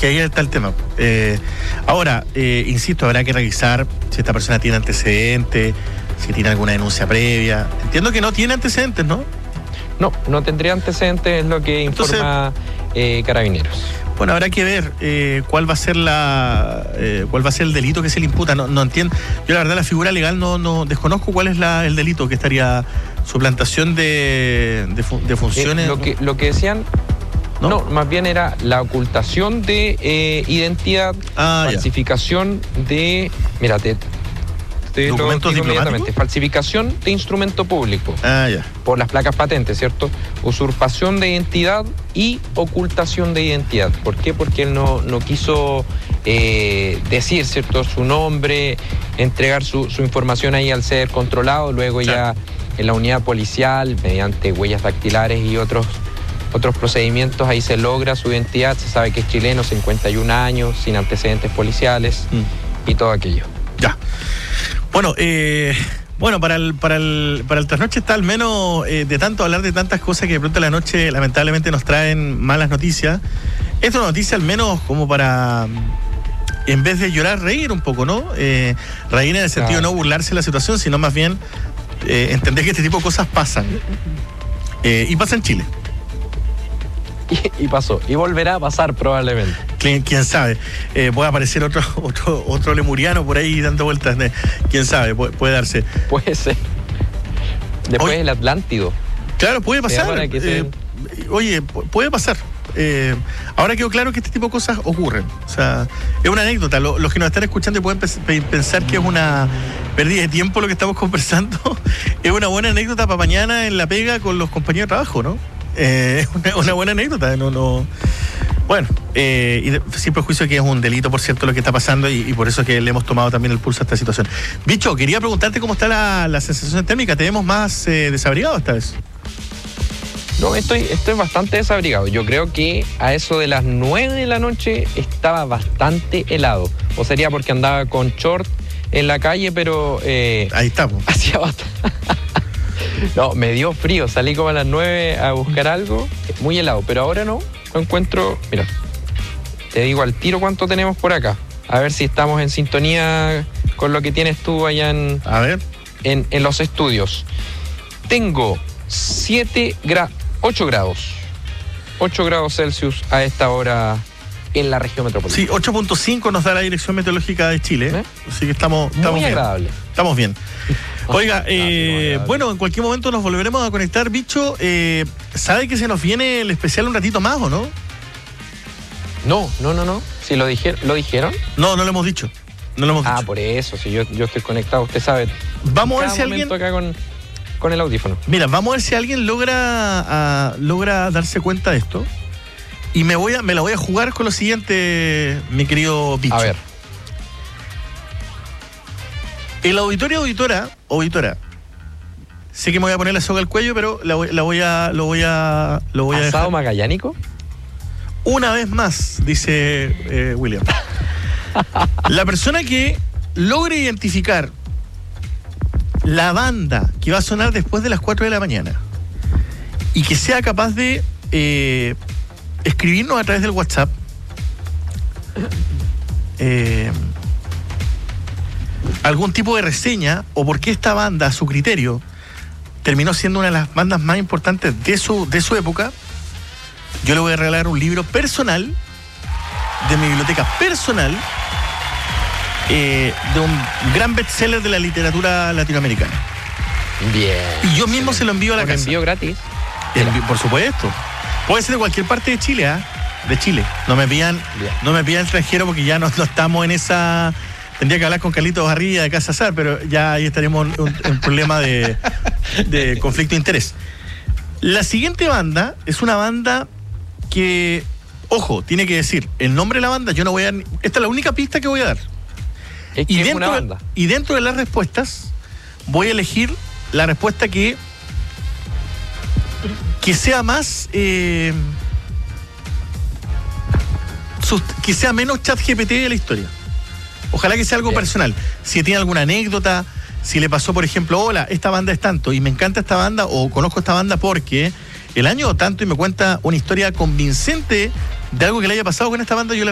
que ahí está el tema. Ahora, insisto, habrá que revisar si esta persona tiene antecedentes, si tiene alguna denuncia previa. Entiendo que no tiene antecedentes, ¿no? No tendría antecedentes, es lo que informa Carabineros. Bueno, habrá que ver cuál va a ser el delito que se le imputa. No entiendo. Yo la verdad la figura legal no desconozco cuál es el delito que estaría suplantación de funciones. Lo que decían. No, más bien era la ocultación de identidad, falsificación de. Mira, ¿documentos diplomáticos? Falsificación de instrumento público. Ya. Por las placas patentes, ¿cierto? Usurpación de identidad y ocultación de identidad. ¿Por qué? Porque él no quiso decir, ¿cierto?, su nombre, entregar su información ahí al ser controlado, luego ya en la unidad policial, mediante huellas dactilares y otros procedimientos, ahí se logra su identidad, se sabe que es chileno, 51 años, sin antecedentes policiales y todo aquello. Ya. Bueno, para el trasnoche está al menos de tanto hablar de tantas cosas que de pronto la noche lamentablemente nos traen malas noticias. Esta es una noticia al menos como para, en vez de llorar, reír un poco, ¿no? Reír en el sentido de no burlarse de la situación, sino más bien entender que este tipo de cosas pasan. Y pasa en Chile. Y pasó, y volverá a pasar probablemente. ¿Quién sabe? Puede aparecer otro lemuriano por ahí dando vueltas. ¿Quién sabe? Puede darse. Puede ser. Después el Atlántido. Claro, puede pasar. Puede pasar. Ahora quedó claro que este tipo de cosas ocurren. O sea, es una anécdota. Los que nos están escuchando pueden pensar que es una pérdida de tiempo lo que estamos conversando. Es una buena anécdota para mañana en la pega con los compañeros de trabajo, ¿no? Una buena anécdota. Bueno, y sin prejuicio que es un delito, por cierto, lo que está pasando, y por eso que le hemos tomado también el pulso a esta situación. Bicho, quería preguntarte cómo está la sensación térmica. ¿Te vemos más desabrigado esta vez? No, estoy bastante desabrigado. Yo creo que a eso de las 9 de la noche estaba bastante helado. O sería porque andaba con short en la calle, pero ahí estamos. Hacía bastante. No, me dio frío, salí como a las 9 a buscar algo, muy helado, pero ahora no encuentro. Mira, te digo al tiro cuánto tenemos por acá, a ver si estamos en sintonía con lo que tienes tú allá en los estudios. Tengo 8 grados Celsius a esta hora en la región metropolitana. Sí, 8.5 nos da la Dirección Meteorológica de Chile, así que estamos muy bien. Agradable. Estamos bien. Oiga, bueno, en cualquier momento nos volveremos a conectar, Bicho. ¿Sabe que se nos viene el especial un ratito más o no? No. Si lo dijeron. No lo hemos dicho. Por eso, si yo estoy conectado, usted sabe. Vamos a ver si alguien acá con el audífono. Mira, vamos a ver si alguien logra darse cuenta de esto. Y me la voy a jugar con lo siguiente, mi querido Bicho. A ver. El auditorio auditora, sé que me voy a poner la soga al cuello, pero lo voy a ¿Asado dejar. magallánico? Una vez más, dice William. La persona que logre identificar la banda que va a sonar después de las 4 de la mañana y que sea capaz de escribirnos a través del WhatsApp algún tipo de reseña o por qué esta banda, a su criterio, terminó siendo una de las bandas más importantes de su época, yo le voy a regalar un libro personal, de mi biblioteca personal, de un gran bestseller de la literatura latinoamericana. Bien. Y yo mismo se lo envío a la casa. ¿Envío gratis? Por supuesto. Puede ser de cualquier parte de Chile, de Chile. No me pillan extranjero porque ya no estamos en esa. Tendría que hablar con Carlitos Barriga de Casa Sar, pero ya ahí estaríamos en un problema de conflicto de interés. La siguiente banda es una banda que, ojo, tiene que decir el nombre de la banda. Yo no voy a dar. Esta es la única pista que voy a dar. Es una banda. Y dentro de las respuestas voy a elegir la respuesta que sea más que sea menos ChatGPT de la historia. Ojalá que sea algo personal. Si tiene alguna anécdota, si le pasó, por ejemplo, hola, esta banda es tanto y me encanta esta banda, o conozco esta banda porque el año tanto y me cuenta una historia convincente de algo que le haya pasado con esta banda, yo le